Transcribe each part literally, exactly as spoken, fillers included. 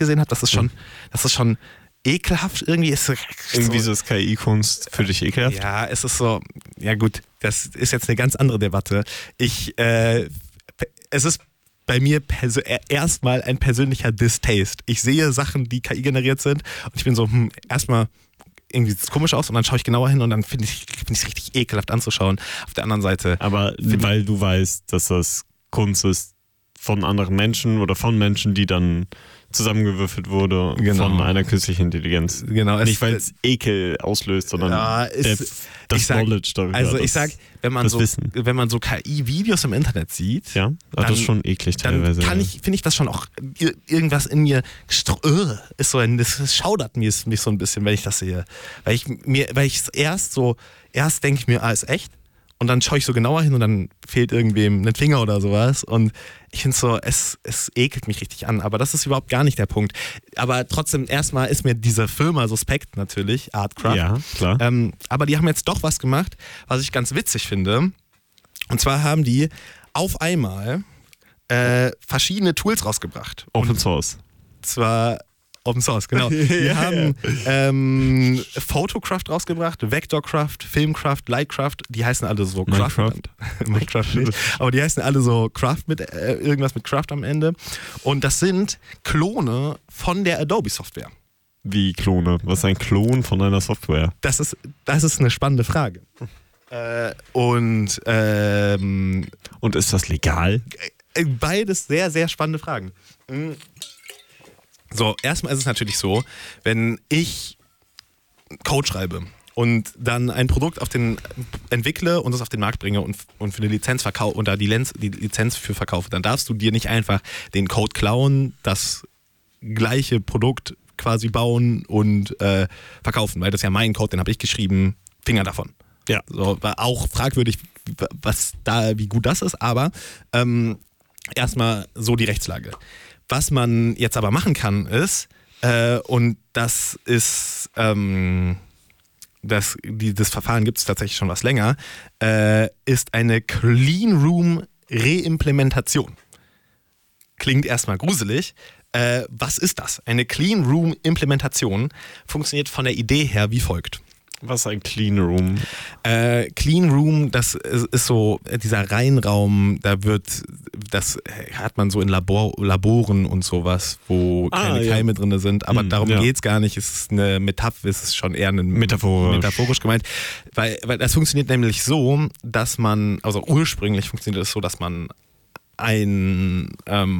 gesehen habe, das ist schon, das ist schon ekelhaft irgendwie. Ist so, irgendwie so ist K I-Kunst für dich ekelhaft? Ja, es ist so, ja gut, das ist jetzt eine ganz andere Debatte. Ich, äh, es ist bei mir perso- erstmal ein persönlicher Distaste. Ich sehe Sachen, die K I generiert sind und ich bin so, hm, erstmal irgendwie sieht es komisch aus und dann schaue ich genauer hin und dann finde ich es richtig ekelhaft anzuschauen. Auf der anderen Seite. Aber weil du weißt, dass das Kunst ist von anderen Menschen oder von Menschen, die dann zusammengewürfelt wurde genau. von einer künstlichen Intelligenz. Genau. Nicht, weil es Ekel auslöst, sondern ja, ist, der, das sag, Knowledge darüber. Also das, ich sag, wenn man, so, wenn man so K I-Videos im Internet sieht, ja, dann, das ist schon eklig teilweise. Dann kann ich, finde ich das schon auch, irgendwas in mir gestro- ist so ein, das schaudert mich, mich so ein bisschen, wenn ich das sehe. Weil ich mir, weil ich es erst so, erst denke ich mir, ah, ist echt. Und dann schaue ich so genauer hin und dann fehlt irgendwem ein Finger oder sowas. Und ich finde so, es, es ekelt mich richtig an. Aber das ist überhaupt gar nicht der Punkt. Aber trotzdem, erstmal ist mir diese Firma suspekt natürlich, Artcraft. Ja, klar. Ähm, aber die haben jetzt doch was gemacht, was ich ganz witzig finde. Und zwar haben die auf einmal äh, verschiedene Tools rausgebracht. Open Source. Und zwar Open Source, genau. Wir haben ähm, Photocraft rausgebracht, Vectorcraft, Filmcraft, Lightcraft, die heißen alle so Craft. Minecraft. Minecraft nicht, aber die heißen alle so Craft mit, äh, irgendwas mit Craft am Ende. Und das sind Klone von der Adobe-Software. Wie Klone? Was ist ein Klon von einer Software? Das ist, das ist eine spannende Frage. Äh, und, ähm, und ist das legal? Beides sehr, sehr spannende Fragen. Mhm. So, erstmal ist es natürlich so, wenn ich Code schreibe und dann ein Produkt auf den entwickle und es auf den Markt bringe und, und für eine Lizenz verkaufe und da die, Lenz, die Lizenz für verkaufe, dann darfst du dir nicht einfach den Code klauen, das gleiche Produkt quasi bauen und äh, verkaufen, weil das ist ja mein Code, den habe ich geschrieben, Finger davon. Ja, so, war auch fragwürdig, was da, wie gut das ist, aber ähm, erstmal so die Rechtslage. Was man jetzt aber machen kann, ist, äh, und das ist, ähm, das, die, das Verfahren gibt es tatsächlich schon was länger, äh, ist eine Clean Room Reimplementation. Klingt erstmal gruselig. Äh, was ist das? Eine Clean Room Implementation funktioniert von der Idee her wie folgt. Was ist ein Clean Room? Äh, Clean Room, das ist, ist so dieser Reinraum, da wird, das hat man so in Labor, Laboren und sowas, wo ah, keine ja. Keime drin sind, aber hm, darum ja. geht es gar nicht, es ist eine Metapher, es ist schon eher eine metaphorisch, metaphorisch gemeint, weil, weil das funktioniert nämlich so, dass man, also ursprünglich funktioniert es so, dass man ein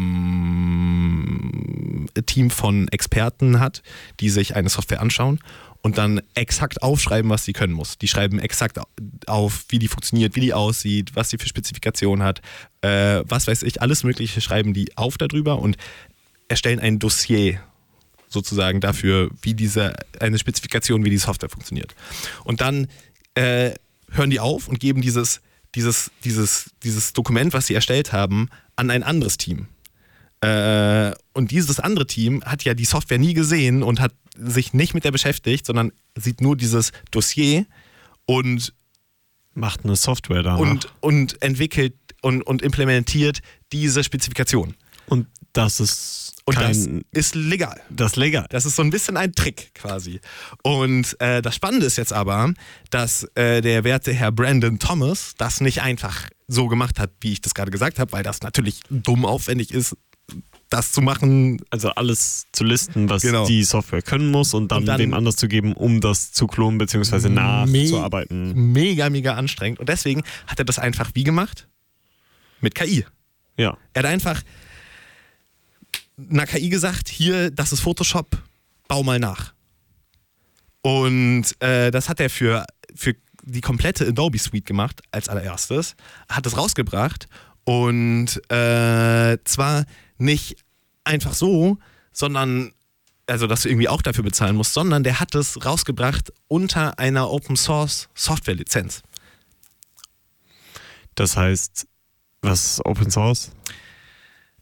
ähm, Team von Experten hat, die sich eine Software anschauen und dann exakt aufschreiben, was sie können muss. Die schreiben exakt auf, wie die funktioniert, wie die aussieht, was sie für Spezifikationen hat, äh, was weiß ich, alles Mögliche schreiben die auf darüber und erstellen ein Dossier sozusagen dafür, wie diese, eine Spezifikation, wie die Software funktioniert. Und dann äh, hören die auf und geben dieses, dieses, dieses, dieses Dokument, was sie erstellt haben, an ein anderes Team. Äh, und dieses andere Team hat ja die Software nie gesehen und hat sich nicht mit der beschäftigt, sondern sieht nur dieses Dossier und macht eine Software da und, und entwickelt und, und implementiert diese Spezifikation. Und das ist und kein, das ist legal. Das ist legal. Das ist so ein bisschen ein Trick quasi. Und äh, das Spannende ist jetzt aber, dass äh, der werte Herr Brandon Thomas das nicht einfach so gemacht hat, wie ich das gerade gesagt habe, weil das natürlich dumm aufwendig ist, das zu machen. Also alles zu listen, was genau. die Software können muss und dann, und dann wem anders zu geben, um das zu klonen bzw. nachzuarbeiten. Me- mega, mega anstrengend. Und deswegen hat er das einfach wie gemacht? Mit K I. Ja. Er hat einfach einer K I gesagt, hier, das ist Photoshop, bau mal nach. Und äh, das hat er für, für die komplette Adobe Suite gemacht, als allererstes, hat es rausgebracht und äh, zwar nicht einfach so, sondern, also dass du irgendwie auch dafür bezahlen musst, sondern der hat es rausgebracht unter einer Open Source Software Lizenz. Das heißt, was ist Open Source?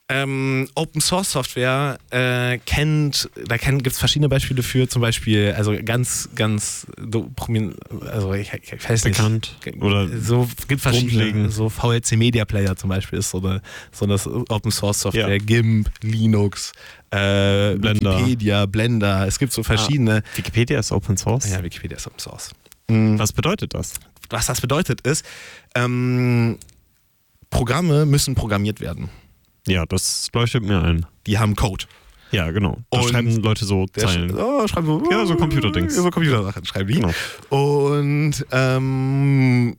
Ähm, Open Source Software äh, kennt, da gibt es verschiedene Beispiele für, zum Beispiel, also ganz, ganz, also ich, ich weiß nicht. Bekannt oder so gibt verschiedene, grundlegend. so V L C Media Player zum Beispiel ist so eine, so eine Open Source Software, Ja. GIMP, Linux, äh, Blender. Wikipedia, Blender, es gibt so verschiedene. Ah, Wikipedia ist Open Source? Ja, Wikipedia ist Open Source. Mhm. Was bedeutet das? Was das bedeutet ist, ähm, Programme müssen programmiert werden. Ja, das leuchtet mir ein. Die haben Code. Ja, genau. Da Und schreiben Leute so Der Zeilen. sch- oh, schreiben so, Ja, so Computerdings. So Computersachen schreiben die. Genau. Und ähm,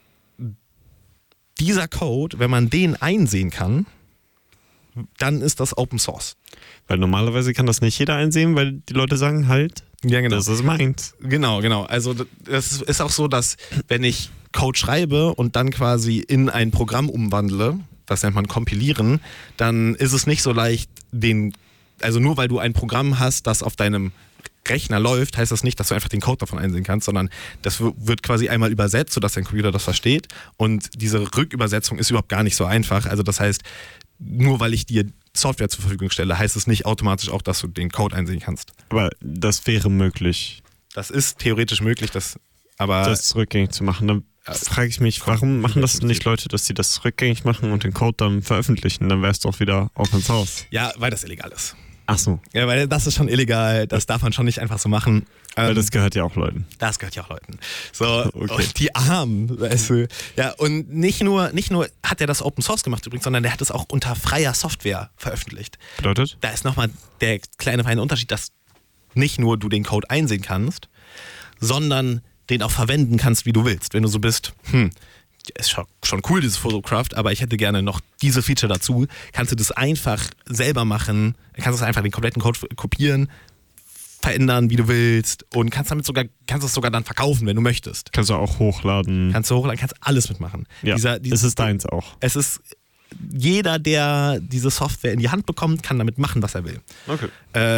dieser Code, wenn man den einsehen kann, dann ist das Open Source. Weil normalerweise kann das nicht jeder einsehen, weil die Leute sagen halt, Ja, genau. das ist meins. Genau, genau. Also das ist auch so, dass wenn ich Code schreibe und dann quasi in ein Programm umwandle, das nennt man kompilieren, dann ist es nicht so leicht, den, also nur weil du ein Programm hast, das auf deinem Rechner läuft, heißt das nicht, dass du einfach den Code davon einsehen kannst, sondern das w- wird quasi einmal übersetzt, sodass dein Computer das versteht, und diese Rückübersetzung ist überhaupt gar nicht so einfach. Also das heißt, nur weil ich dir Software zur Verfügung stelle, heißt es nicht automatisch auch, dass du den Code einsehen kannst. Aber das wäre möglich, Das ist theoretisch möglich, das, aber das rückgängig zu machen. Dann frage ich mich, warum machen das nicht Leute, dass sie das rückgängig machen und den Code dann veröffentlichen? Dann wäre es doch wieder Open Source. ja, weil das illegal ist. Ach so, Ja, weil das ist schon illegal, das darf man schon nicht einfach so machen. weil Ähm, das gehört ja auch Leuten. Das gehört ja auch Leuten. So, Okay. und die Armen, weißt du. Ja, und nicht nur, nicht nur hat er das Open Source gemacht übrigens, sondern der hat es auch unter freier Software veröffentlicht. Bedeutet? Da ist nochmal der kleine feine Unterschied, dass nicht nur du den Code einsehen kannst, sondern den auch verwenden kannst, wie du willst. Wenn du so bist, hm, ist schon, schon cool, dieses Photocraft, aber ich hätte gerne noch diese Feature dazu, kannst du das einfach selber machen, kannst du einfach den kompletten Code kopieren, verändern, wie du willst, und kannst damit sogar, kannst es sogar dann verkaufen, wenn du möchtest. Kannst du auch hochladen. Kannst du hochladen, kannst alles mitmachen. Ja, Dieser, dieser, es ist deins auch. es ist jeder, der diese Software in die Hand bekommt, kann damit machen, was er will. Okay.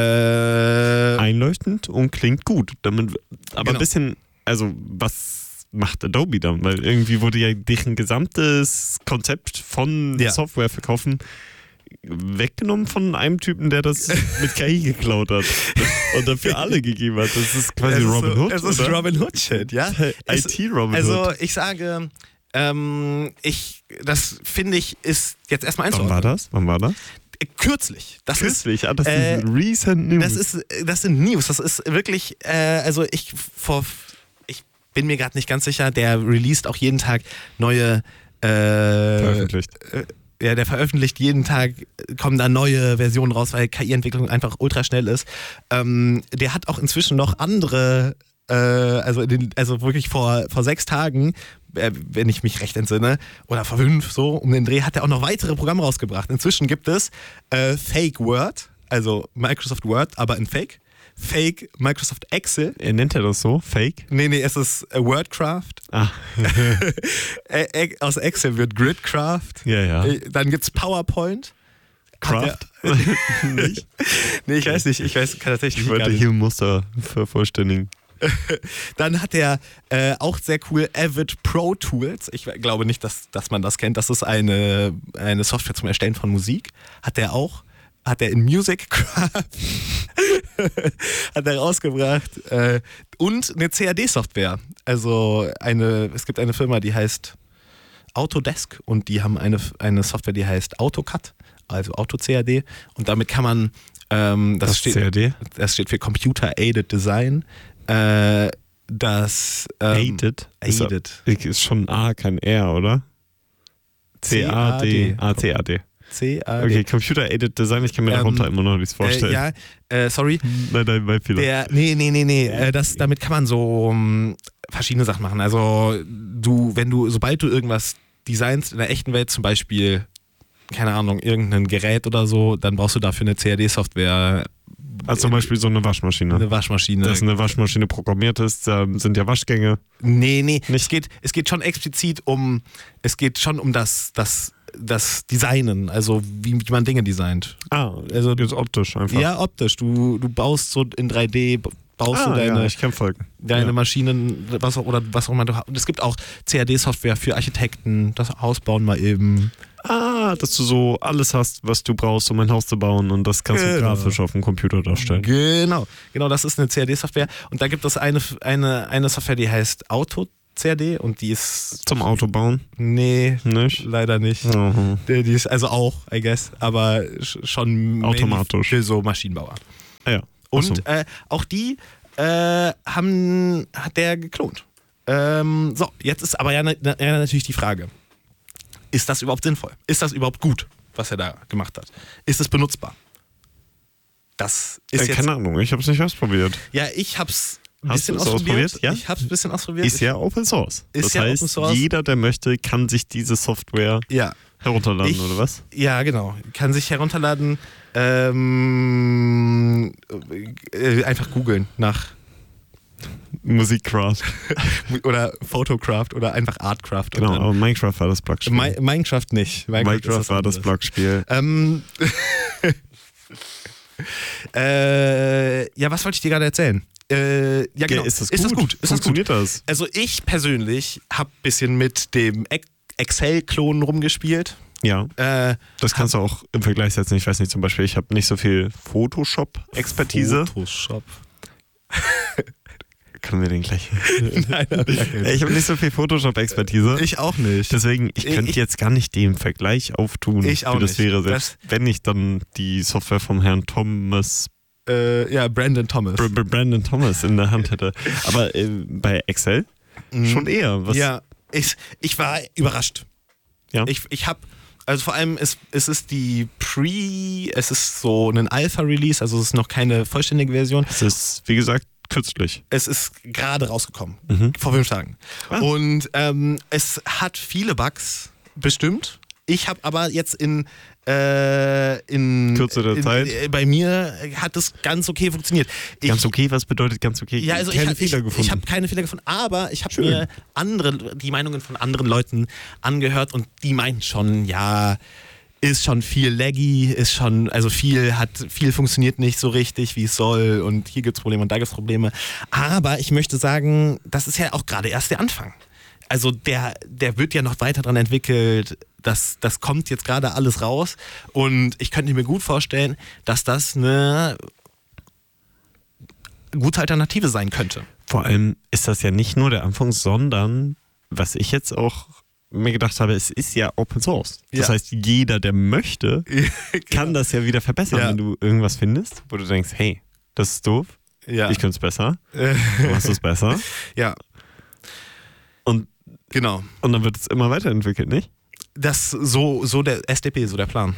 Äh, Einleuchtend und klingt gut. Damit, aber Genau. ein bisschen, also was macht Adobe dann? Weil irgendwie wurde ja deren gesamtes Konzept von Ja. Software verkaufen weggenommen von einem Typen, der das mit K I geklaut hat und dafür alle gegeben hat. Das ist quasi es ist Robin so, Hood, Es ist oder? Robin Hood Shit, ja. Es- I T Robin Also Hood. ich sage, ähm, ich, das finde ich, ist jetzt erstmal Wann einzuordnen. war das? Wann war das? Äh, Kürzlich. Das Kürzlich. Ah, das äh, ist recent News. Das ist, das sind News. Das ist wirklich, äh, also ich vor, ich bin mir gerade nicht ganz sicher. Der released auch jeden Tag neue. Äh, veröffentlicht. äh, ja, der veröffentlicht jeden Tag, kommen da neue Versionen raus, weil K I-Entwicklung einfach ultra schnell ist. Ähm, der hat auch inzwischen noch andere, äh, also, in den, also wirklich vor, vor sechs Tagen, äh, wenn ich mich recht entsinne, oder vor fünf, so um den Dreh, hat er auch noch weitere Programme rausgebracht. Inzwischen gibt es äh, Fake Word, also Microsoft Word, aber in Fake. Fake Microsoft Excel. Er nennt er das so? Fake? Nee, nee, es ist äh, Wordcraft. Ah, Ä- Ä- Aus Excel wird Gridcraft. ja, ja. Äh, Dann gibt's PowerPoint. Craft? Hat er- nicht? Nee, ich weiß nicht. Ich weiß kann tatsächlich Ich gar wollte nicht. hier ein Muster vervollständigen. Dann hat er äh, auch sehr cool Avid Pro Tools. Ich glaube nicht, dass, dass man das kennt. Das ist eine, eine Software zum Erstellen von Musik. Hat er auch. Hat er in Music Craft hat er rausgebracht. Äh, und eine C A D-Software. Also eine, es gibt eine Firma, die heißt Autodesk, und die haben eine, eine Software, die heißt AutoCAD, also Auto-C A D. Und damit kann man, ähm, das, Das steht, C A D? das steht für Computer Aided Design. Äh, das ähm, Aided? Ist, Aided. ist schon A, kein R, oder? C A D. Ah, C A D. C A D. Okay, Computer Aided Design, ich kann mir Ähm, darunter immer noch nichts Äh, vorstellen. ja, äh, sorry. Nein, nein, mein Fehler. Der, nee, nee, nee, nee. Äh, das, damit kann man so um, verschiedene Sachen machen. Also du, wenn du, sobald du irgendwas designst in der echten Welt, zum Beispiel, keine Ahnung, irgendein Gerät oder so, dann brauchst du dafür eine C A D-Software. Also zum Beispiel so eine Waschmaschine. Eine Waschmaschine. Dass eine Waschmaschine programmiert ist, da sind ja Waschgänge. Nee, nee, Nicht? es geht, es geht schon explizit um, es geht schon um das, das, das Designen, also wie, wie man Dinge designt. Ah, Also jetzt optisch einfach. Ja, optisch. Du, du baust so in drei D, baust ah, du deine, ja, ich kann folgen. deine ja. Maschinen, was auch, oder was auch immer du hast. Und es gibt auch C A D-Software für Architekten, das Haus bauen mal eben. Ah, Ja, dass du so alles hast, was du brauchst, um ein Haus zu bauen und das kannst du Genau. grafisch auf dem Computer darstellen. Genau, genau, das ist eine C A D-Software und da gibt es eine, eine, eine Software, die heißt Auto-C A D und die ist... Zum Auto bauen? Nee, Nicht? leider nicht. Mhm. Die, die ist also auch, I guess, aber sch- schon Automatisch. für so Maschinenbauer. Ah ja. Und Ach so. äh, auch die äh, haben, hat der geklont. Ähm, so, jetzt ist aber ja, na, ja natürlich die Frage, ist das überhaupt sinnvoll? Ist das überhaupt gut, was er da gemacht hat? Ist es benutzbar? Das ist Äh, jetzt... keine Ahnung, ich habe es nicht ausprobiert. Ja, ich hab's ein Hast bisschen du es ausprobiert. ausprobiert? Ja? Ich hab's ein bisschen ausprobiert. Ist ja Open Source. Ist das ja heißt, Open Source. jeder, der möchte, kann sich diese Software ja. herunterladen, Ich- oder was? Ja, genau. Kann sich herunterladen. Ähm, äh, einfach googeln nach Musikcraft. oder Photocraft oder einfach Artcraft. Genau, Und aber Minecraft war das Plugspiel. dann, Mi- Minecraft nicht. Minecraft, ist was war das anderes. Plugspiel. Ähm, äh, ja, was wollte ich dir gerade erzählen? Äh, ja, genau. Ja, ist das Ist das gut? Ist das gut? Funktioniert das? Also ich persönlich habe ein bisschen mit dem Ex- Excel-Klonen rumgespielt. Ja. Äh, Das kannst du auch im Vergleich setzen. Ich weiß nicht, zum Beispiel, ich habe nicht so viel Photoshop-Expertise. Photoshop. Können wir den gleich? Nein, okay. Ich habe nicht so viel Photoshop-Expertise. Ich auch nicht. Deswegen, ich könnte Ich- jetzt gar nicht den Vergleich auftun, Ich auch wie das nicht. wäre, selbst wenn ich dann die Software vom Herrn Thomas, Äh, ja, Brandon Thomas. Br Br Brandon Thomas in der Hand hätte. Aber äh, bei Excel schon eher. Was, Ja, ich, ich war überrascht. Ja. Ich, ich habe, also vor allem ist, es ist die Pre, es ist so ein Alpha-Release, also es ist noch keine vollständige Version. Es ist, wie gesagt, kürzlich. Es ist gerade rausgekommen, Mhm. vor fünf Tagen. Ah. Und ähm, es hat viele Bugs, bestimmt. Ich habe aber jetzt in, äh, in Kürze der in, Zeit? Äh, bei mir hat es ganz okay funktioniert. Ich, Ganz okay, was bedeutet ganz okay? Ja, also Keine ich, hab- Fehler ich, gefunden. ich habe keine Fehler gefunden, aber ich habe Schön. mir andere, die Meinungen von anderen Leuten angehört und die meinten schon, ja, ist schon viel laggy, ist schon, also viel hat, viel funktioniert nicht so richtig, wie es soll und hier gibt's Probleme und da gibt's Probleme. Aber ich möchte sagen, das ist ja auch gerade erst der Anfang. Also der, der wird ja noch weiter dran entwickelt, das, das kommt jetzt gerade alles raus und ich könnte mir gut vorstellen, dass das eine gute Alternative sein könnte. Vor allem ist das ja nicht nur der Anfang, sondern was ich jetzt auch mir gedacht habe, es ist ja Open Source. Das Ja. heißt, jeder, der möchte, kann das ja wieder verbessern, Ja. wenn du irgendwas findest, wo du denkst, hey, das ist doof, Ja. ich könnte es besser, Äh, du machst es besser. ja, Und, genau. und dann wird es immer weiterentwickelt, nicht? Das so, so der S D P, so der Plan.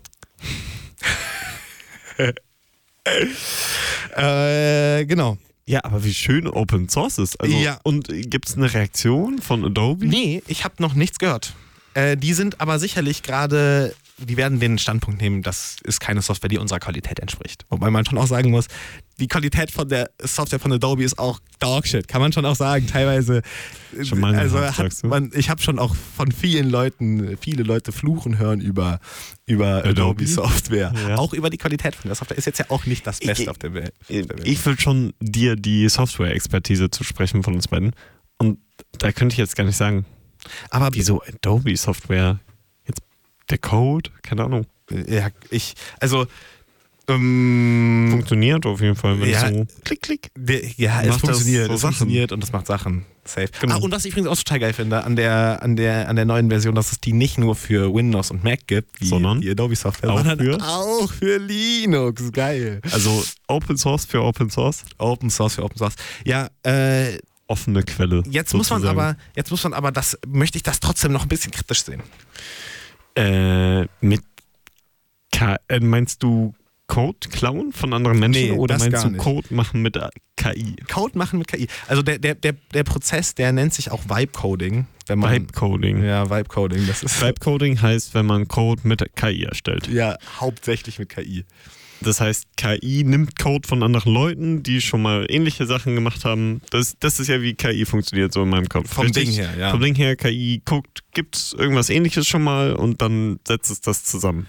äh, genau. Ja, aber wie schön Open Source ist. Also, Ja. Und gibt es eine Reaktion von Adobe? Nee, ich habe noch nichts gehört. Äh, die sind aber sicherlich gerade, die werden den Standpunkt nehmen, das ist keine Software, die unserer Qualität entspricht. Wobei man schon auch sagen muss, die Qualität von der Software von Adobe ist auch Dogshit, kann man schon auch sagen. Teilweise, Schon mal also gehabt, hat sagst du? man, ich habe schon auch von vielen Leuten, viele Leute fluchen hören über, über Adobe, Adobe? Software. Ja. Auch über die Qualität von der Software. Ist jetzt ja auch nicht das Beste Ich- auf der Welt. Ich will schon dir die Software-Expertise zu sprechen von uns beiden. Und da könnte ich jetzt gar nicht sagen, Aber wieso Adobe-Software? Jetzt der Code? Keine Ahnung. ja, ich, also ähm, Funktioniert auf jeden Fall, wenn Ja. so klick, klick. Der, ja, es Macht das funktioniert, so es Sachen. funktioniert und es macht Sachen. Safe. Genau. Ah, und was ich übrigens auch total geil finde an der, an der, an der neuen Version, dass es die nicht nur für Windows und Mac gibt, wie Sondern die Adobe Software, auch sondern für? auch für Linux. Geil. Also Open Source für Open Source, Open Source für Open Source. Ja, äh, offene Quelle. jetzt muss man sozusagen. aber, jetzt muss man aber, das möchte ich das trotzdem noch ein bisschen kritisch sehen. Äh, mit K äh, meinst du Code klauen von anderen Menschen Nee, oder das meinst gar du nicht. Code machen mit K I? Code machen mit K I. Also der, der, der, der Prozess, der nennt sich auch Vibe Coding. Wenn man, Vibe Coding. Ja, Vibe Coding. Das ist Vibe Coding heißt, wenn man Code mit K I erstellt. ja hauptsächlich mit K I. Das heißt, K I nimmt Code von anderen Leuten, die schon mal ähnliche Sachen gemacht haben. Das, das ist ja wie K I funktioniert so in meinem Kopf. Vom Richtig? Ding her, ja. Vom Ding her, K I guckt, gibt es irgendwas Ähnliches schon mal und dann setzt es das zusammen.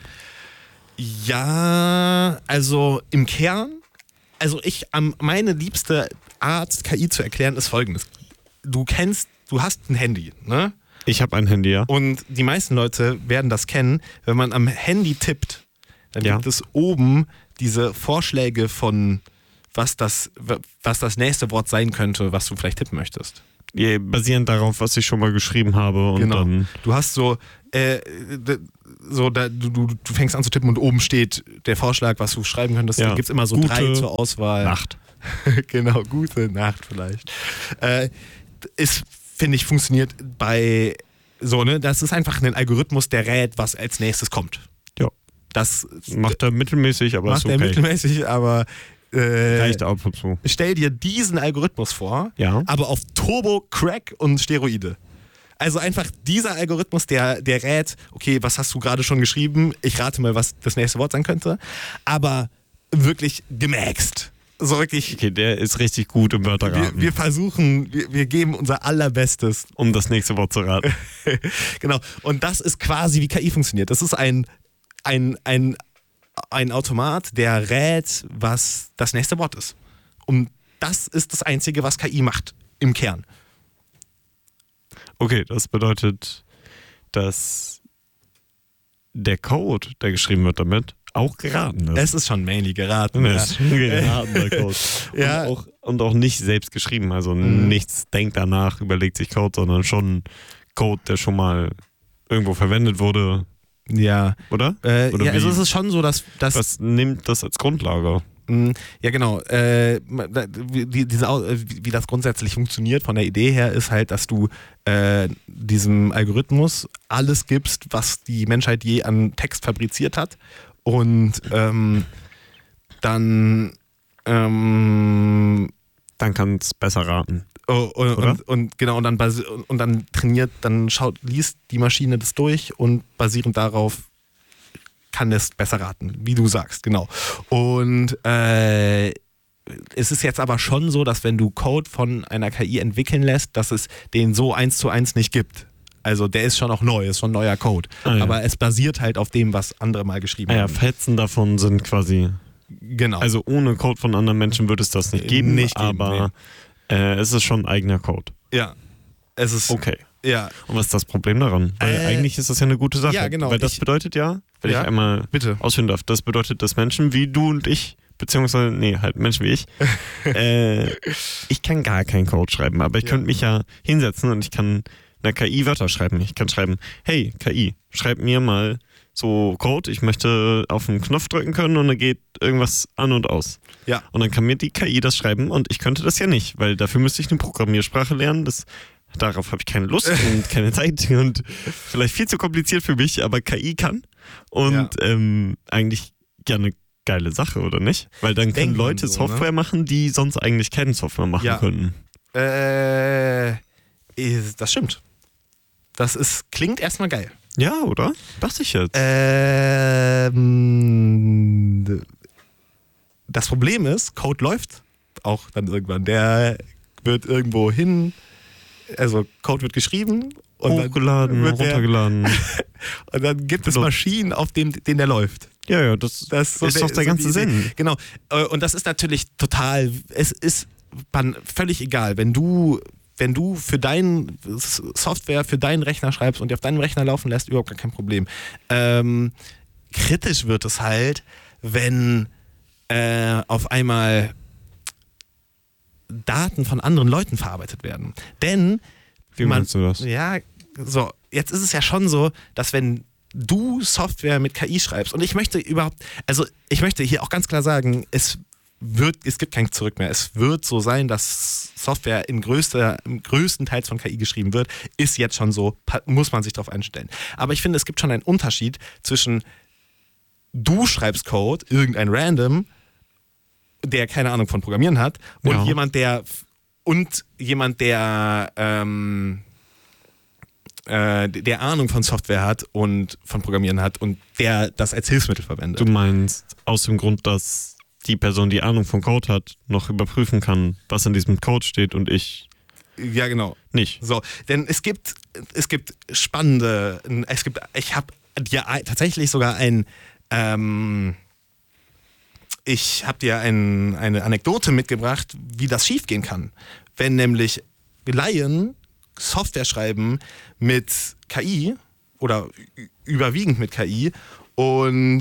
Ja, also im Kern, also ich, am- meine liebste Art, K I zu erklären, ist folgendes. Du kennst, du hast ein Handy, ne? Ich habe ein Handy, ja. Und die meisten Leute werden das kennen, wenn man am Handy tippt, dann Ja. gibt es oben diese Vorschläge von, was das, was das nächste Wort sein könnte, was du vielleicht tippen möchtest. Ja, basierend darauf, was ich schon mal geschrieben habe. Und Genau. dann, Du hast so, äh, d- so da, du, du, du fängst an zu tippen und oben steht der Vorschlag, was du schreiben könntest. Ja. Da gibt es immer so Gute drei zur Auswahl. Nacht. Genau, gute Nacht vielleicht. Äh, ist, finde ich, funktioniert bei so, ne? Das ist einfach ein Algorithmus, der rät, was als nächstes kommt. Ja. Das Macht er mittelmäßig, aber macht ist er okay. mittelmäßig, aber äh, Reicht ab und zu. stell dir diesen Algorithmus vor, Ja. aber auf Turbo, Crack und Steroide. Also einfach dieser Algorithmus, der, der rät, okay, was hast du gerade schon geschrieben? Ich rate mal, was das nächste Wort sein könnte. Aber wirklich gemaxt. So wirklich, Okay, der ist richtig gut im wir, Wörterraten, wir versuchen, wir, wir geben unser Allerbestes. um das nächste Wort zu raten. Genau. Und das ist quasi, wie K I funktioniert. Das ist ein, ein, ein, ein Automat, der rät, was das nächste Wort ist. Und das ist das Einzige, was K I macht im Kern. Okay, das bedeutet, dass der Code, der geschrieben wird damit, auch geraten ist. Es ist schon mainly geraten. Ne, Ja. ist ein geratener Code. Ja. Und, auch, und auch nicht selbst geschrieben. Also Mhm. nichts denkt danach, überlegt sich Code, sondern schon Code, der schon mal irgendwo verwendet wurde, Ja, oder? äh, Oder ja also wie? es ist schon so, dass, dass Was nimmt das als Grundlage? mh, ja genau, äh, wie, die, diese, Au- äh, wie wie das grundsätzlich funktioniert von der Idee her, ist halt, dass du äh, diesem Algorithmus alles gibst, was die Menschheit je an Text fabriziert hat und ähm, dann ähm, Dann kann es besser raten. Oh, und, Oder? und, und genau, und dann, basi- und dann trainiert, dann schaut, liest die Maschine das durch und basierend darauf kann es besser raten, wie du sagst, genau. Und äh, es ist jetzt aber schon so, dass wenn du Code von einer K I entwickeln lässt, dass es den so eins zu eins nicht gibt. Also der ist schon auch neu, ist schon neuer Code. Ah, ja. Aber es basiert halt auf dem, was andere mal geschrieben Ah ja, haben. Fetzen davon sind quasi. Genau. Also ohne Code von anderen Menschen würde es das nicht geben, Nicht geben, aber äh, es ist schon eigener Code. ja. Es ist. Okay. Ja. Und was ist das Problem daran? Weil Äh, eigentlich ist das ja eine gute Sache. ja, genau. Weil das Ich- bedeutet ja, wenn Ja, ich einmal bitte. ausführen darf, das bedeutet, dass Menschen wie du und ich, beziehungsweise, nee, halt Menschen wie ich, äh, ich kann gar keinen Code schreiben, aber ich Ja. könnte mich ja hinsetzen und ich kann einer K I Wörter schreiben. Ich kann schreiben, hey K I, schreib mir mal so Code, ich möchte auf einen Knopf drücken können und dann geht irgendwas an und aus. Ja. Und dann kann mir die K I das schreiben und ich könnte das ja nicht, weil dafür müsste ich eine Programmiersprache lernen. Das, darauf habe ich keine Lust und keine Zeit und vielleicht viel zu kompliziert für mich, aber K I kann. Und Ja. ähm, eigentlich ja eine geile Sache, oder nicht? Weil dann können Denkt man Leute so, ne? Software machen, die sonst eigentlich keine Software machen Ja. könnten. Äh, ist- das stimmt. Das ist, klingt erstmal geil. Ja, oder? Dachte ich jetzt. Ähm, das Problem ist, Code läuft auch dann irgendwann. Der wird irgendwo hin, also Code wird geschrieben und Hochgeladen, dann, wird der, runtergeladen. und dann gibt es Benutzt. Maschinen, auf dem, denen der läuft. Ja, ja, das, Das so ist doch der so ganze die Idee. Sinn. Genau. Äh, Und das ist natürlich total, es ist ban- völlig egal, wenn du, wenn du für dein Software, für deinen Rechner schreibst und die auf deinem Rechner laufen lässt, überhaupt gar kein Problem. Ähm, kritisch wird es halt, wenn äh, auf einmal Daten von anderen Leuten verarbeitet werden. Denn Wie meinst du das? ja, so, jetzt ist es ja schon so, dass wenn du Software mit K I schreibst und ich möchte überhaupt, also ich möchte hier auch ganz klar sagen, es wird, es gibt kein Zurück mehr. Es wird so sein, dass Software in größter, im größten Teils von K I geschrieben wird, ist jetzt schon so, pa- muss man sich darauf einstellen. Aber ich finde, es gibt schon einen Unterschied zwischen du schreibst Code, irgendein Random, der keine Ahnung von Programmieren hat, und Ja. jemand, der und jemand, der ähm, äh, der Ahnung von Software hat und von Programmieren hat und der das als Hilfsmittel verwendet. Du meinst aus dem Grund, dass die Person, die Ahnung von Code hat, noch überprüfen kann, was in diesem Code steht und ich Ja, genau. nicht. So, denn es gibt, es gibt spannende, es gibt, ich habe dir ein- tatsächlich sogar ein, ähm, ich habe dir ein, eine Anekdote mitgebracht, wie das schiefgehen kann. Wenn nämlich Laien Software schreiben mit K I oder ü- überwiegend mit K I und,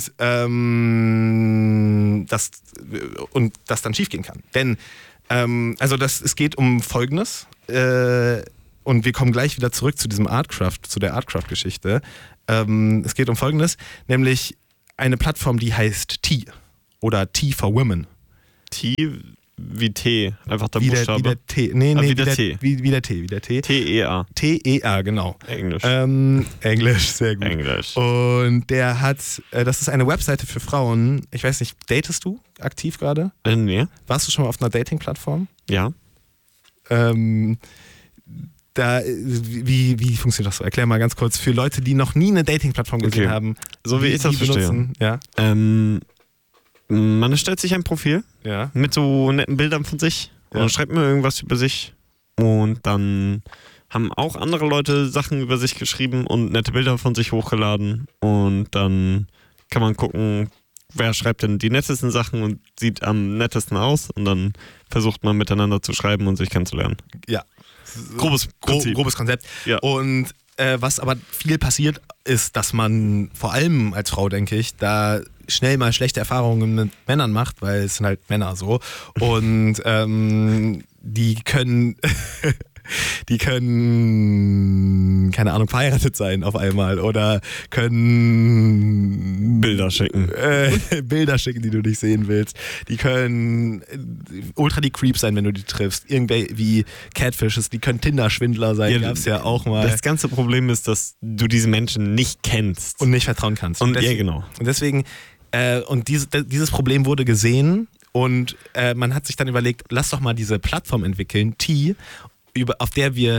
ähm, das, und das dann schiefgehen kann. Denn ähm, also das, es geht um Folgendes äh, und wir kommen gleich wieder zurück zu diesem Artcraft, zu der Artcraft-Geschichte. Ähm, es geht um Folgendes, nämlich eine Plattform, die heißt T oder T for Women. T wie T, einfach der Wie der, Buchstabe. wie der T. Nee, Ah, nee, wie der T. Wie, wie der T, wie der T. T E A. T E A, genau. Englisch. Ähm, Englisch, sehr gut. Englisch. Und der hat, äh, das ist eine Webseite für Frauen. Ich weiß nicht, datest du aktiv gerade? Äh, nee. Warst du schon mal auf einer Dating-Plattform? Ja. Ähm, da, äh, wie, wie funktioniert das so? Erklär mal ganz kurz für Leute, die noch nie eine Dating-Plattform gesehen Okay. haben. So wie ich das die verstehe. benutzen. Ja. Ähm, man erstellt sich ein Profil Ja. mit so netten Bildern von sich Ja. und schreibt mir irgendwas über sich. Und dann haben auch andere Leute Sachen über sich geschrieben und nette Bilder von sich hochgeladen. Und dann kann man gucken, wer schreibt denn die nettesten Sachen und sieht am nettesten aus. Und dann versucht man miteinander zu schreiben und sich kennenzulernen. Ja. Grobes Gro Prinzip. grobes Konzept. Ja. Und äh, was aber viel passiert, ist, dass man vor allem als Frau, denke ich, da schnell mal schlechte Erfahrungen mit Männern macht, weil es sind halt Männer so. Und ähm, die können die können, keine Ahnung, verheiratet sein auf einmal oder können Bilder schicken. Äh, Bilder schicken, die du nicht sehen willst. Die können äh, ultra die Creeps sein, wenn du die triffst. Irgendwer wie Catfishes, die können Tinder-Schwindler sein, Ja, gab's ja auch mal. Das ganze Problem ist, dass du diese Menschen nicht kennst. Und nicht vertrauen kannst. Und, deswegen, ja, genau. Und deswegen, äh, und diese, dieses Problem wurde gesehen und äh, man hat sich dann überlegt, lass doch mal diese Plattform entwickeln, T, über, auf der wir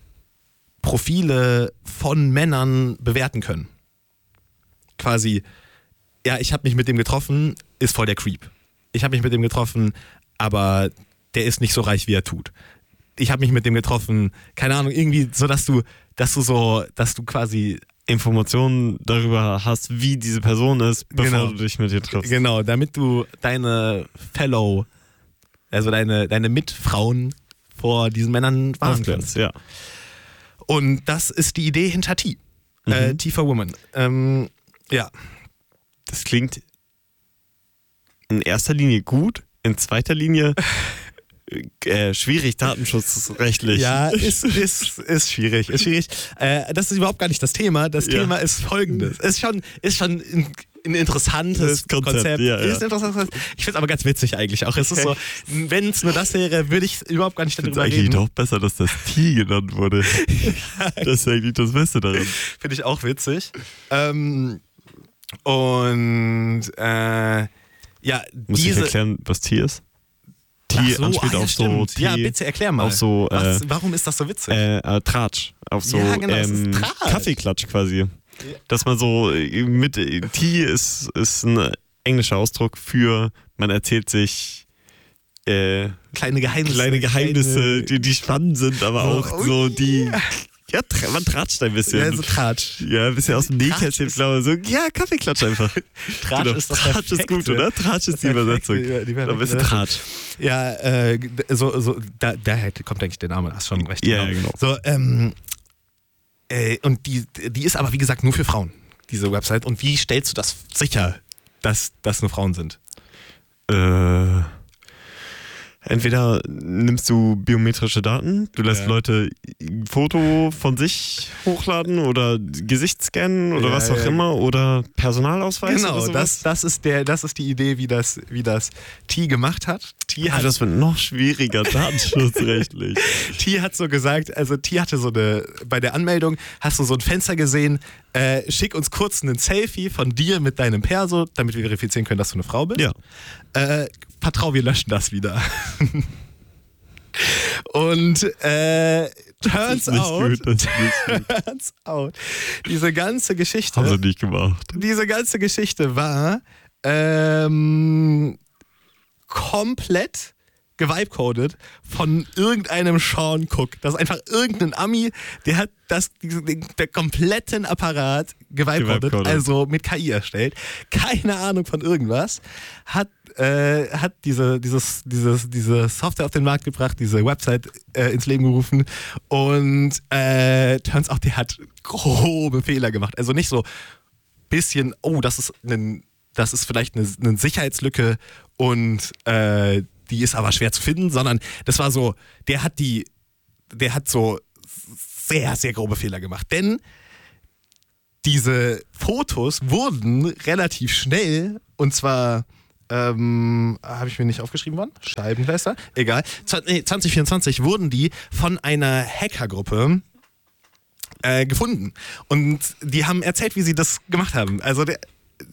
Profile von Männern bewerten können. Quasi, ja, ich habe mich mit dem getroffen, ist voll der Creep. Ich habe mich mit dem getroffen, aber der ist nicht so reich, wie er tut. Ich habe mich mit dem getroffen, keine Ahnung, irgendwie so, dass du, dass du so, dass du quasi Informationen darüber hast, wie diese Person ist, bevor Genau. du dich mit ihr triffst. Genau, damit du deine Fellow, also deine, deine Mitfrauen vor diesen Männern warnen kannst. Aufklärst, ja. Und das ist die Idee hinter T. Äh, Mhm. T for Women. Ähm, ja. Das klingt in erster Linie gut, in zweiter Linie äh, schwierig, datenschutzrechtlich. Ja, ist, ist, ist schwierig. Ist schwierig. Äh, das ist überhaupt gar nicht das Thema. Das Ja. Thema ist folgendes. Ist schon, ist schon ein, ein interessantes Das Konzept, Konzept. ja, ja. Ist ein interessantes Konzept. Ich finde es aber ganz witzig eigentlich auch. Es ist so, wenn es nur das wäre, würde ich überhaupt gar nicht Ich finde es darüber eigentlich reden. doch besser, dass das T genannt wurde. Das ist eigentlich das Beste daran. Finde ich auch witzig. Ähm, und äh, ja, Muss ich diese. erklären, was T ist? T Ach so, anspielt ah, ja, auf so stimmt. T, Ja, bitte erklär mal. auf so äh, Was, warum ist das so witzig? äh, äh, Tratsch, auf so Ja, genau, es ist ähm, Tratsch. Kaffeeklatsch quasi. Dass man so äh, mit äh, T ist, ist ein englischer Ausdruck für man erzählt sich äh, kleine Geheimnisse. kleine Geheimnisse, kleine- die, die spannend sind, aber So, auch oh so die yeah. ja, tra- man tratscht ein bisschen. Ja, so Tratsch. Ja, ein bisschen aus dem Tratsch Nähkästchen ist- plaudern. So, ja, Kaffeeklatsch einfach. Tratsch Genau. ist das Tratsch ist gut, Perfekte. oder? Tratsch ist die Das Übersetzung. Perfekte, die perfekte Ein bisschen Übersetzung. Tratsch. Ja, äh, so, so, da, daher kommt eigentlich der Name, hast schon recht. Ja, genau. So, ähm, äh, und die, die ist aber, wie gesagt, nur für Frauen, diese Website. Und wie stellst du das sicher, dass das nur Frauen sind? Äh, entweder nimmst du biometrische Daten, du lässt Ja. Leute ein Foto von sich hochladen oder Gesicht scannen oder Ja, was auch ja. immer oder Personalausweis oder Genau, sowas. das, das, ist der, das ist die Idee, wie das, wie das T gemacht hat. T Ja, hat, das wird noch schwieriger, datenschutzrechtlich. T hat so gesagt, also T hatte so eine, bei der Anmeldung hast du so ein Fenster gesehen, äh, schick uns kurz ein Selfie von dir mit deinem Perso, damit wir verifizieren können, dass du eine Frau bist. Ja. Äh, vertrau, wir löschen das wieder. Und äh, turns Das ist nicht out, gut, das ist nicht gut. turns out, diese ganze Geschichte, Haben sie nicht gemacht. diese ganze Geschichte war ähm, komplett gevibecodet von irgendeinem Sean Cook. Das ist einfach irgendein Ami, der hat das, den, der kompletten Apparat gevibecodet, also mit K I erstellt. Keine Ahnung von irgendwas. Hat, äh, hat diese, dieses, dieses, diese Software auf den Markt gebracht, diese Website äh, ins Leben gerufen und äh, turns out, der hat grobe Fehler gemacht. Also nicht so bisschen, oh, das ist ein, das ist vielleicht eine, eine Sicherheitslücke und äh, die ist aber schwer zu finden, sondern das war so, der hat die, der hat so sehr, sehr grobe Fehler gemacht. Denn diese Fotos wurden relativ schnell, und zwar, ähm, habe ich mir nicht aufgeschrieben, wann? Scheibenkleister? Egal. zwanzig vierundzwanzig wurden die von einer Hackergruppe äh, gefunden. Und die haben erzählt, wie sie das gemacht haben. Also der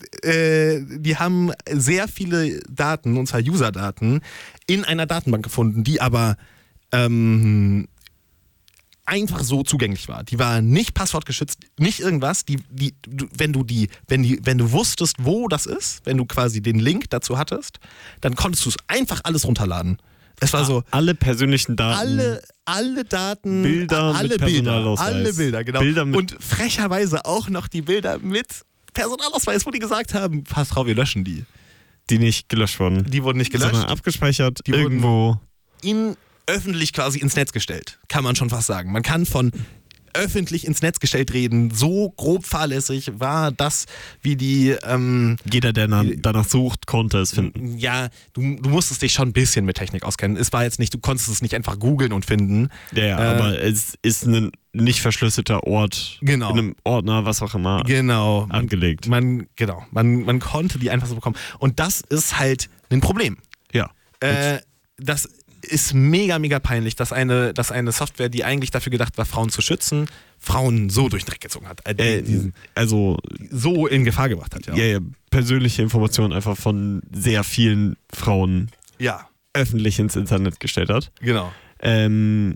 die haben sehr viele Daten, und zwar User-Daten, in einer Datenbank gefunden, die aber ähm, einfach so zugänglich war. Die war nicht passwortgeschützt, nicht irgendwas. Die, die, wenn du die, wenn die, wenn du wusstest, wo das ist, wenn du quasi den Link dazu hattest, dann konntest du es einfach alles runterladen. Es war so alle persönlichen Daten, alle, alle Daten, Bilder, alle mit Bilder, alle Bilder, genau. Bilder mit und frecherweise auch noch die Bilder mit Personalausweis, wo die gesagt haben, pass drauf, wir löschen die. Die nicht gelöscht wurden. Die wurden nicht gelöscht. Sondern abgespeichert, die irgendwo. In öffentlich quasi ins Netz gestellt, kann man schon fast sagen. Man kann von öffentlich ins Netz gestellt reden. So grob fahrlässig war das, wie die... Ähm, Jeder, der na, danach sucht, konnte es finden. Ja, du, du musstest dich schon ein bisschen mit Technik auskennen. Es war jetzt nicht, du konntest es nicht einfach googeln und finden. Ja, ja äh, aber es ist ein nicht verschlüsselter Ort, genau. in einem Ordner, was auch immer, genau. angelegt. Man, man, genau, man, man konnte die einfach so bekommen. Und das ist halt ein Problem. Ja. Äh, das ist mega, mega peinlich, dass eine, dass eine Software, die eigentlich dafür gedacht war, Frauen zu schützen, Frauen so durch den Dreck gezogen hat. Äh, äh, also so in Gefahr gebracht hat, ja. Ja, ja. Persönliche Informationen einfach von sehr vielen Frauen ja. öffentlich ins Internet gestellt hat. Genau. Ähm,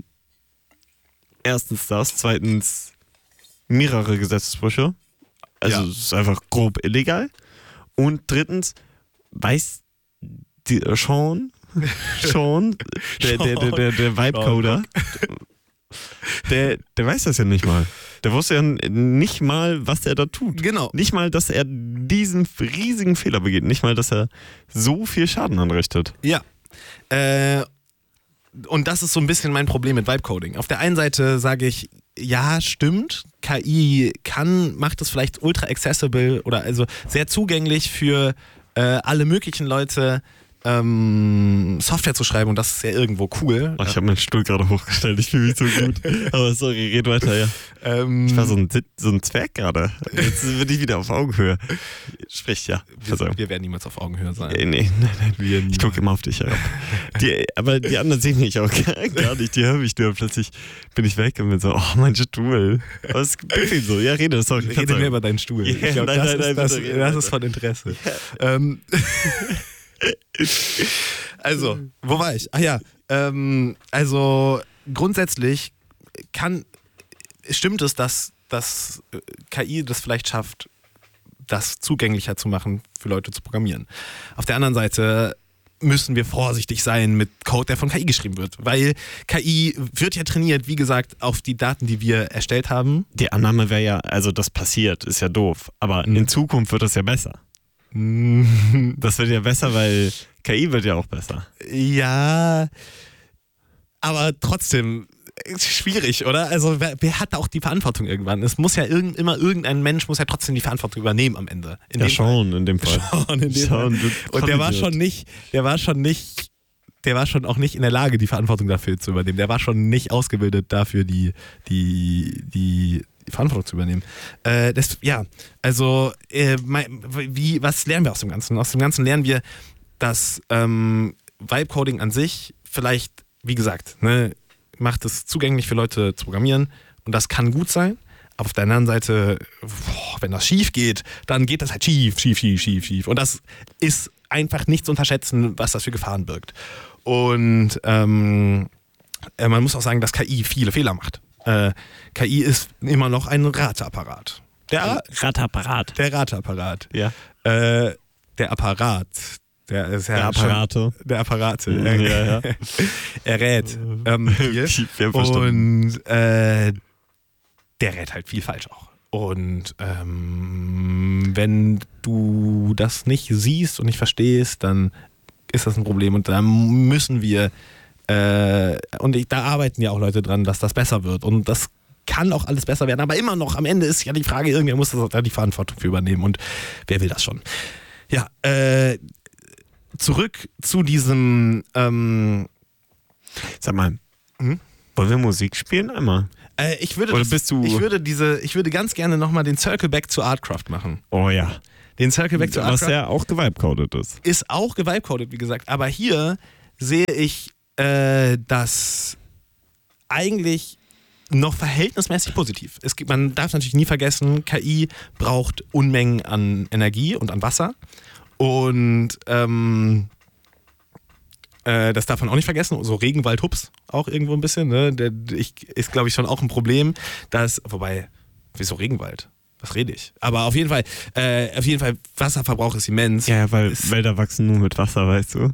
erstens das, zweitens mehrere Gesetzesbrüche. Also ja. es ist einfach grob illegal. Und drittens, weiß die, äh, Sean, Sean, der, der, der, der, der Vibecoder, der, der weiß das ja nicht mal. Der wusste ja nicht mal, was er da tut. Genau. Nicht mal, dass er diesen riesigen Fehler begeht. Nicht mal, dass er so viel Schaden anrichtet. Ja. Äh, und das ist so ein bisschen mein Problem mit Vibecoding. Auf der einen Seite sage ich, ja, stimmt, K I kann, macht es vielleicht ultra accessible oder also sehr zugänglich für äh, alle möglichen Leute, ähm, Software zu schreiben, und das ist ja irgendwo cool. Oh, ich habe meinen Stuhl gerade hochgestellt, ich fühle mich so gut. Aber sorry, red weiter, ja. Ähm, ich war so ein, so ein Zwerg gerade. Jetzt bin ich wieder auf Augenhöhe. Sprich, ja. Wir, wir werden niemals auf Augenhöhe sein. Nee, nee, nein, nein. Wir ich gucke immer auf dich herab. Die, aber die anderen sehen mich auch gar nicht. Die hören mich nur. Plötzlich bin ich weg und bin so, oh, mein Stuhl. Was ist so? Ja, rede, sorry. Rede mehr über deinen Stuhl. Yeah, ich glaub, nein, das, nein, ist, nein, das, bitte, das ist von Interesse. Ja. Ähm, also, wo war ich? Ach ja, ähm, also grundsätzlich kann, stimmt es, dass, dass K I das vielleicht schafft, das zugänglicher zu machen, für Leute zu programmieren. Auf der anderen Seite müssen wir vorsichtig sein mit Code, der von K I geschrieben wird, weil K I wird ja trainiert, wie gesagt, auf die Daten, die wir erstellt haben. Die Annahme wäre ja, also das passiert, ist ja doof, aber mhm. in Zukunft wird das ja besser. Das wird ja besser, weil K I wird ja auch besser. Ja, aber trotzdem schwierig, oder? Also wer, wer hat auch die Verantwortung irgendwann? Es muss ja irgend, immer irgendein Mensch muss ja trotzdem die Verantwortung übernehmen am Ende. In ja, dem schon Fall. in dem Fall. Schon in dem schon, Fall. Und der war schon nicht, der war schon nicht, der war schon auch nicht in der Lage, die Verantwortung dafür zu übernehmen. Der war schon nicht ausgebildet dafür, die, die, die die Verantwortung zu übernehmen. Äh, das, ja, also äh, wie, was lernen wir aus dem Ganzen? Aus dem Ganzen lernen wir, dass ähm, Vibe-Coding an sich vielleicht, wie gesagt, ne, macht es zugänglich für Leute zu programmieren, und das kann gut sein, aber auf der anderen Seite, boah, wenn das schief geht, dann geht das halt schief, schief, schief, schief, schief. Und das ist einfach nicht zu unterschätzen, was das für Gefahren birgt. Und ähm, äh, man muss auch sagen, dass K I viele Fehler macht. Äh, K I ist immer noch ein Rateapparat. Der Rateapparat. Der Rateapparat. Ja. Äh, der Apparat, Der ist ja Der Apparate. Schon, der Apparate. Ja, er, ja. er rät ähm, viel. Ja, verstanden. Und äh, der rät halt viel falsch auch. Und ähm, wenn du das nicht siehst und nicht verstehst, dann ist das ein Problem. Und da müssen wir, äh, und ich, da arbeiten ja auch Leute dran, dass das besser wird. Und das kann auch alles besser werden. Aber immer noch, am Ende ist ja die Frage, irgendwer muss da die Verantwortung für übernehmen. Und wer will das schon? Ja, äh, zurück zu diesem, ähm, Sag mal, hm? wollen wir Musik spielen einmal? Äh, ich würde Oder das, bist du- ich würde diese, ich würde ganz gerne nochmal den Circle Back zu Artcraft machen. Oh ja. Den Circle Back zu Was Artcraft ja auch gewibecoded ist. ist auch gewibecoded, wie gesagt. Aber hier sehe ich äh, das eigentlich noch verhältnismäßig positiv. Es gibt, man darf natürlich nie vergessen, K I braucht Unmengen an Energie und an Wasser. Und ähm, äh, das darf man auch nicht vergessen. So Regenwald-Hups auch irgendwo ein bisschen. Ne? Der ich, ist, glaube ich, schon auch ein Problem. Dass, wobei, wieso Regenwald? Was rede ich? Aber auf jeden Fall, äh, auf jeden Fall, Wasserverbrauch ist immens. Ja, weil Ist- Wälder wachsen nur mit Wasser, weißt du?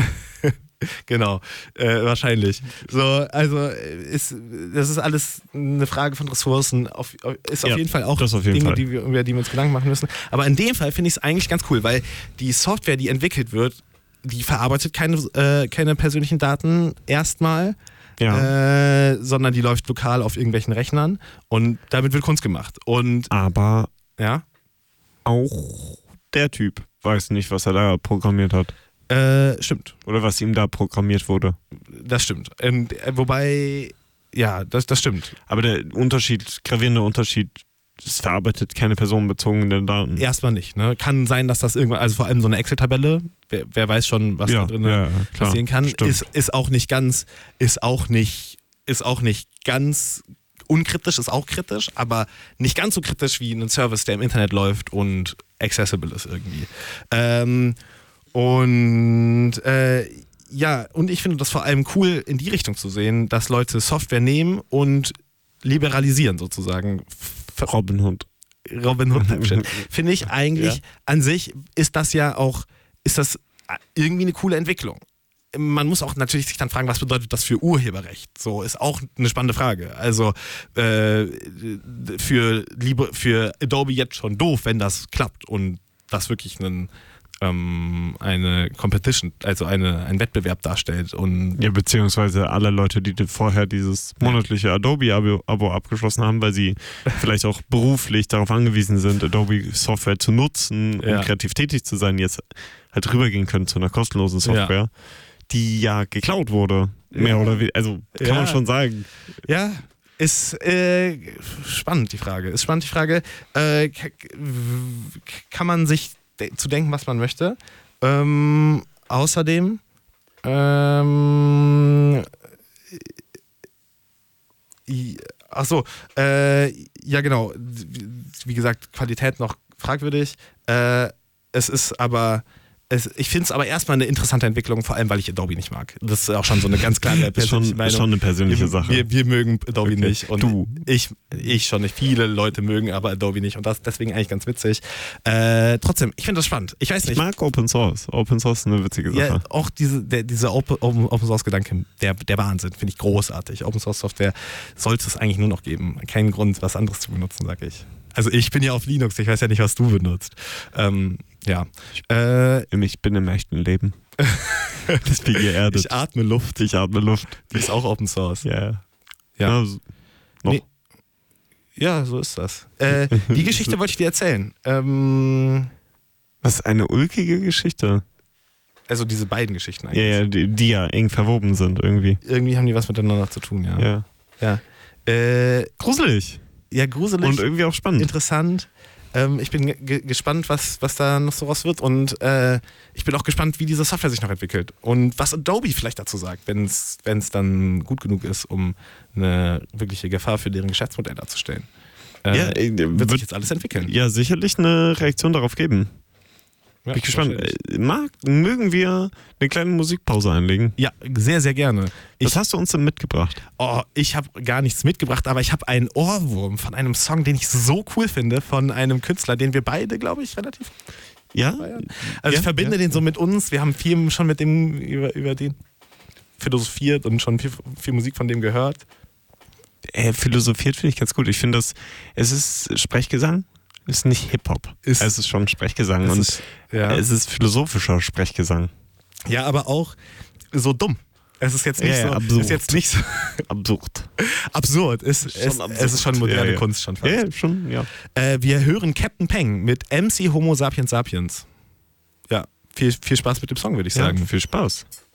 Genau, äh, wahrscheinlich. So, also äh, ist, das ist alles eine Frage von Ressourcen. Auf, ist auf Ja, jeden Fall auch das auf jeden Dinge, Fall. Die wir, über die wir uns Gedanken machen müssen. Aber in dem Fall finde ich es eigentlich ganz cool, weil die Software, die entwickelt wird, die verarbeitet keine, äh, keine persönlichen Daten erstmal, Ja. äh, sondern die läuft lokal auf irgendwelchen Rechnern und damit wird Kunst gemacht. Und Aber ja, auch der Typ weiß nicht, was er da programmiert hat. äh, stimmt. Oder was ihm da programmiert wurde. Das stimmt. Und, äh, wobei, ja, das, das stimmt. Aber der Unterschied, gravierende Unterschied, es verarbeitet keine personenbezogenen Daten. Erstmal nicht. Ne? Kann sein, dass das irgendwann, also vor allem so eine Excel-Tabelle, wer, wer weiß schon, was ja, da drin ja, ja, klar. passieren kann, Stimmt. ist, ist auch nicht ganz, ist auch nicht, ist auch nicht ganz unkritisch, ist auch kritisch, aber nicht ganz so kritisch wie ein Service, der im Internet läuft und accessible ist irgendwie. Ähm, und äh, ja, und ich finde das vor allem cool, in die Richtung zu sehen, dass Leute Software nehmen und liberalisieren sozusagen. Robin Hood. Robin Hood Type Shit. Finde ich eigentlich, Ja. an sich ist das ja auch, ist das irgendwie eine coole Entwicklung. Man muss auch natürlich sich dann fragen, was bedeutet das für Urheberrecht? So, ist auch eine spannende Frage. Also äh, für, Libre, für Adobe jetzt schon doof, wenn das klappt und das wirklich einen, ähm, eine Competition, also eine, ein Wettbewerb darstellt. Und Ja, beziehungsweise alle Leute, die vorher dieses monatliche Adobe-Abo Abo abgeschlossen haben, weil sie vielleicht auch beruflich darauf angewiesen sind, Adobe-Software zu nutzen, um Ja. kreativ tätig zu sein, jetzt halt rübergehen können zu einer kostenlosen Software, die ja geklaut wurde. Mehr Ja. oder weniger, also kann Ja. man schon sagen. ja, ist äh, spannend die Frage. Ist spannend die Frage. Äh, k- kann man sich de- zu denken, was man möchte. Ähm, außerdem ähm, i- ach so, äh, ja genau, wie gesagt, Qualität noch fragwürdig. Äh, es ist aber, es, ich finde es aber erstmal eine interessante Entwicklung, vor allem, weil ich Adobe nicht mag. Das ist auch schon so eine ganz klare Ist schon, persönliche ist Meinung. schon eine persönliche wir, Sache. Wir, wir mögen Adobe Okay. nicht. Und Du. Ich, ich schon nicht. Viele Leute mögen aber Adobe nicht. Und das ist deswegen eigentlich ganz witzig. Äh, trotzdem, ich finde das spannend. Ich weiß Ich nicht. mag Open Source. Open Source ist eine witzige Sache. Ja, auch diese, der, dieser Open, Open, Open Source Gedanke, der, der Wahnsinn, finde ich großartig. Open Source Software sollte es eigentlich nur noch geben. Keinen Grund, was anderes zu benutzen, sage ich. Also ich bin ja auf Linux, ich weiß ja nicht, was du benutzt. Ähm, ja. Äh, Ich bin im echten Leben. Ich bin geerdet. ich atme Luft. Ich atme Luft. Die ist auch Open Source. Ja, ja. Ja. Ja, so- noch. Nee. Ja, so ist das. Äh, die Geschichte wollte ich dir erzählen. Ähm, Was eine ulkige Geschichte. also diese beiden Geschichten Ja, eigentlich. ja, die, die ja eng verwoben sind irgendwie. Irgendwie haben die was miteinander zu tun, ja. Ja. Ja, äh, Gruselig. ja gruselig. Und irgendwie auch spannend. Interessant. Ähm, ich bin ge gespannt, was, was da noch so raus wird. Und äh, ich bin auch gespannt, wie diese Software sich noch entwickelt. Und was Adobe vielleicht dazu sagt, wenn es dann gut genug ist, um eine wirkliche Gefahr für deren Geschäftsmodell darzustellen. Äh, Ja, äh, wird sich wird jetzt alles entwickeln. ja sicherlich eine Reaktion darauf geben. Ja, Bin ich gespannt. wahrscheinlich. Äh, Mag, mögen wir eine kleine Musikpause einlegen? Ja, sehr, sehr gerne. Ich, Was hast du uns denn mitgebracht? oh, ich habe gar nichts mitgebracht, aber ich habe einen Ohrwurm von einem Song, den ich so cool finde, von einem Künstler, den wir beide, glaube ich, relativ Ja? Also Ja, ich verbinde ja. den so mit uns. Wir haben viel schon mit dem über, über den philosophiert und schon viel, viel Musik von dem gehört. Äh, philosophiert finde ich ganz gut. Ich finde das, es ist Sprechgesang, ist nicht Hip-Hop. Ist- Es ist schon Sprechgesang Es und ist- ja. es ist philosophischer Sprechgesang. Ja, aber auch so dumm. Es ist jetzt nicht Ja, ja, so absurd. ist jetzt nicht so Absurd. absurd. Es, Schon es, absurd. es ist schon moderne Ja, ja. Kunst schon fast. Ja, ja, schon, ja. Äh, wir hören Captain Peng mit M C Homo Sapiens Sapiens. Ja, viel, viel Spaß mit dem Song, würde ich Ja, sagen. viel Spaß.